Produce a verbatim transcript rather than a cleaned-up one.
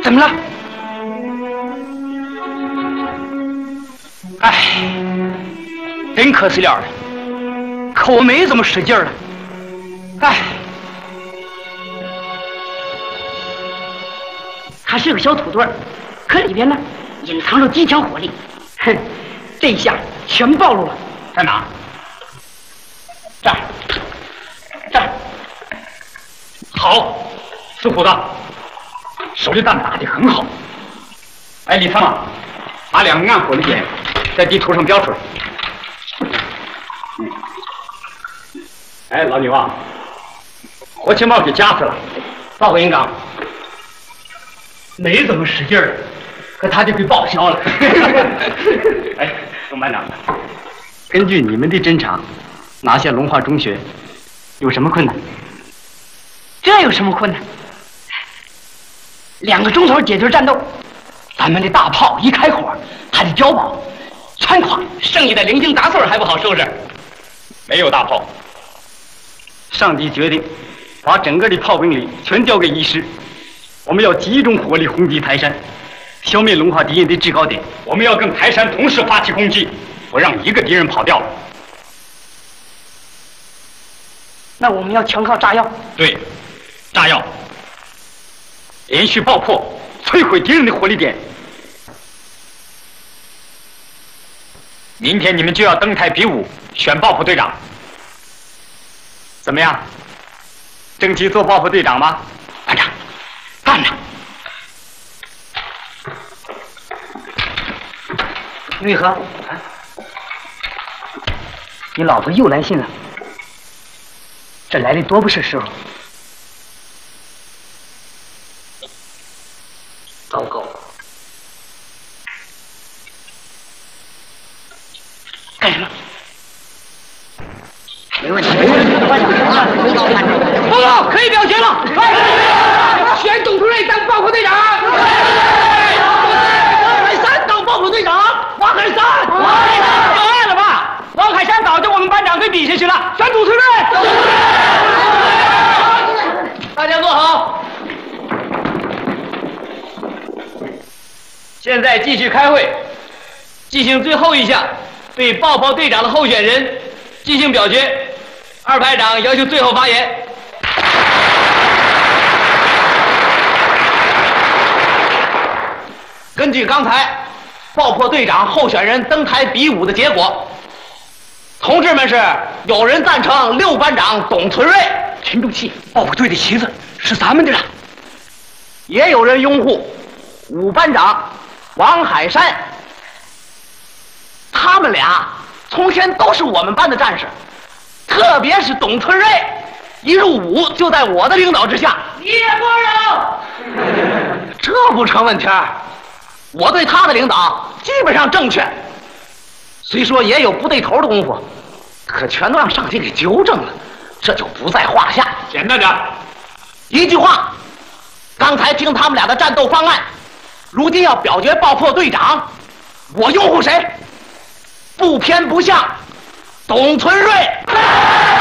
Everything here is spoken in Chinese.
怎么了？哎，真可惜了，可我没这么使劲儿了。哎，它是个小土堆儿，可里边呢隐藏着极强火力。哼，这一下全暴露了。在哪？这儿，这儿。好，属虎的，手榴弹打得很好。哎，李参啊，把两个暗火的点在地图上标出来。嗯。哎，老牛啊，火枪炮给夹死了。报告营长，没怎么使劲儿，可他就给报销了。哎，董班长，根据你们的侦查，拿下龙华中学有什么困难？这有什么困难？两个钟头解决战斗，咱们的大炮一开火，它的碉堡全垮，剩下的零星杂碎还不好收拾。没有大炮，上级决定把整个的炮兵力全调给一师，我们要集中火力轰击台山，消灭龙华敌人的制高点。我们要跟台山同时发起攻击，不让一个敌人跑掉。那我们要全靠炸药。对，炸药连续爆破，摧毁敌人的火力点。明天你们就要登台比武，选爆破队长。怎么样？争取做爆破队长吗？班长，干着！玉和，你老婆又来信了，这来的多不是时候。糟糕！干什么？没问题，没问题。报告，可以表决了。选董主任当爆破队长。王海山当爆破队长。王海山，王海山，有爱了吧？王海山早就我们班长给比下去了。选主持人。大家坐好。现在继续开会，进行最后一项对爆破队长的候选人进行表决。二排长要求最后发言。根据刚才爆破队长候选人登台比武的结果，同志们是有人赞成六班长董存瑞，沉住气，爆破队的旗子是咱们的了；也有人拥护五班长王海山。他们俩从前都是我们班的战士，特别是董存瑞，一入伍就在我的领导之下。叶国荣，这不成问题。我对他的领导基本上正确，虽说也有不对头的功夫，可全都让上级给纠正了，这就不在话下。简单点，一句话，刚才听他们俩的战斗方案，如今要表决爆破队长，我拥护谁？不偏不向，董存瑞。